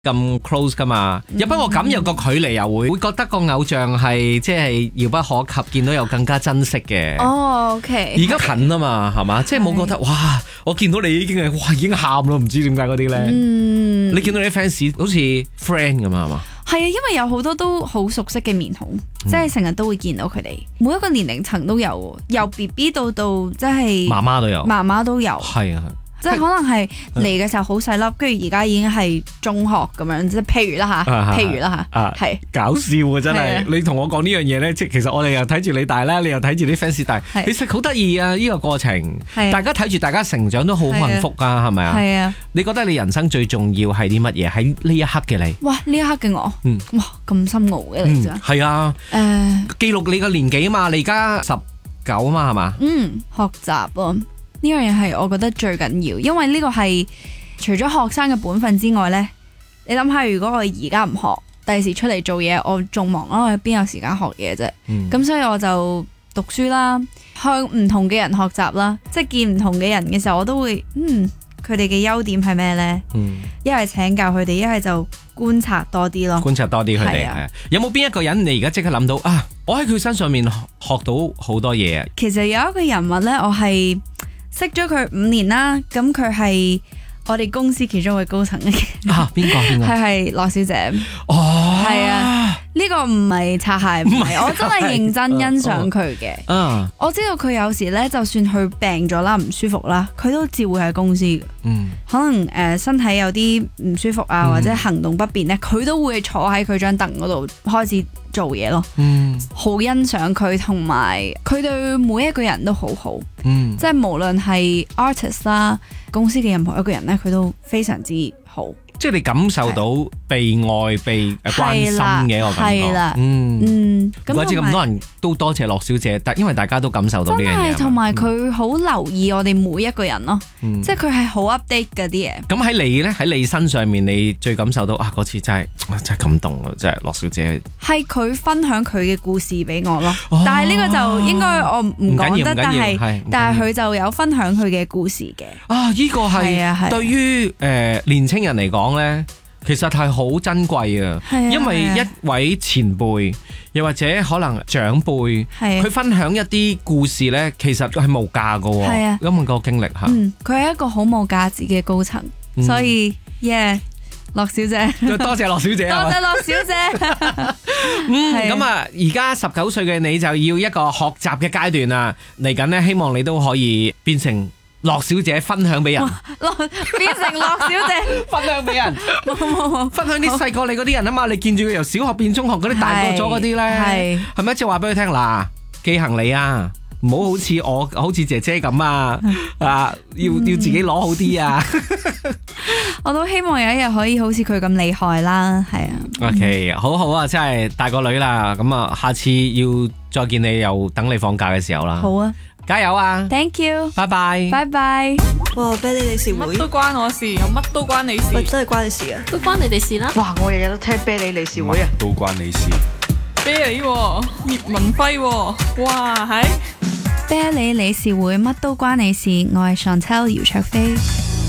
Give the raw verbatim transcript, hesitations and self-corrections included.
咁 close 噶嘛，又不過咁有個距離又會會覺得個偶像係即係遙不可及，見到又更加珍惜嘅。 哦 OK， 而家近啊嘛，係嘛，即係冇覺得哇，我見到你已經係哇已經喊咯，唔知點解嗰啲咧。 嗯， 你見到你 fans 好似 friend 咁啊，係嘛？ 係啊，因為有好多都好熟悉嘅面孔，嗯、即係成日都會見到佢哋，每一個年齡層都有，由 B B 到到即係媽媽都有， 媽媽都有， 係啊。 即係可能係嚟嘅時候好細粒，跟住而家已經係中學咁樣，即係譬如啦吓，譬如啦吓，係搞笑啊真係！你同我講呢樣嘢咧，即係其實我哋又睇住你大啦，你又睇住啲 fans 大，其實好得意啊！呢個過程，大家睇住大家成長都好幸福啊，係咪啊？係啊！你覺得你人生最重要係啲乜嘢？喺呢一刻嘅你？哇！呢一刻嘅我，嗯，哇咁深奧嘅你真係。係啊，誒，記錄你個年紀啊嘛，你而家十九啊嘛，係嘛？嗯，學習啊。呢樣嘢係我覺得最緊要，因為呢個係除咗學生嘅本分之外呢，你諗下，如果我而家唔學，第時出嚟做嘢，我仲忙啦，我邊有時間學嘢啫？咁、嗯、所以我就讀書啦，向唔同嘅人學習啦，即係見唔同嘅人嘅時候，我都會嗯，佢哋嘅優點係咩呢？一係、嗯、請教佢哋，一係就觀察多啲咯。觀察多啲佢哋係。有冇邊一個人你而家即刻諗到啊？我喺佢身上面學到好多嘢啊！其實有一個人物呢，我係。識咗佢五年啦，咁佢係我哋公司其中一位高層嘅。啊，邊個邊個？佢係羅小姐。哦，係啊，呢、這個唔係擦鞋，唔係，我真係認真欣賞佢嘅。嗯，我知道佢有時咧，就算佢病咗啦，唔舒服啦，佢都照會喺公司嘅。嗯，可能誒、呃、身體有啲唔舒服啊，或者行動不便咧，佢都會坐喺佢張凳嗰度開始做嘢咯。嗯，好欣賞佢，同埋佢對每一個人都好好。嗯，即係無論係 artist 啦，公司嘅任何一個人咧，佢都非常之好。即係你感受到被愛、被關心嘅一個感覺。係啦，嗯嗯，咁怪之咁多人都多謝樂小姐，但因為大家都感受到呢樣嘢。真係，同埋佢好留意我哋每一個人咯。嗯、即係佢係好 update 嗰啲嘢。咁喺你咧，喺你身上面，你最感受到啊嗰次真係真係感動啊！真係樂小姐。係佢分享佢嘅故事俾我咯。哦、但係呢個就應該我唔講得，但係但係佢就有分享佢嘅故事嘅。啊，呢、這個係對於誒、呃、年青人嚟講。咧，其實係好珍貴啊，因為一位前輩，又或者可能長輩，佢分享一啲故事咧，其實係無價噶。係啊，咁個經歷吓，嗯，佢係一個好冇價值嘅高層，所以耶，樂小姐，多謝樂小姐，多謝樂小姐。嗯，咁啊，而家十九歲嘅你就要一個學習嘅階段啦，嚟緊咧，希望你都可以變成。樂小姐分享俾人，變成樂小姐分享俾人，分享啲細過你嗰啲人啊嘛，你見住佢由小學變中學嗰啲大個咗嗰啲咧，係係咪？即係話俾佢聽嗱，寄行李啊，唔好好似我好似姐姐咁啊，啊要要自己攞好啲啊！我都希望有一日可以好似佢咁厲害啦，係啊。OK，好好啊，真係大個女啦，咁啊，下次要再見你又等你放假嘅時候啦。好啊。加油啊 ！Thank you， 拜拜，拜拜。哇，啤梨理事會乜都關我事，又乜都關你事，喂，真係關你事啊？都關你哋事啦。哇，我日日都聽啤梨理事會啊，都關你事。啤梨葉文輝，哇，係啤梨理事會乜都關你事。我係 Chantel 姚焯菲。